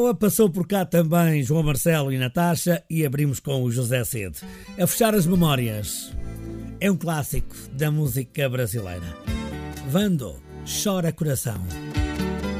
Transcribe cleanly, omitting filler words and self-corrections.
boa, passou por cá também João Marcelo e Natasha e abrimos com o José Cid. A fechar as memórias, é um clássico da música brasileira. Vando, chora coração.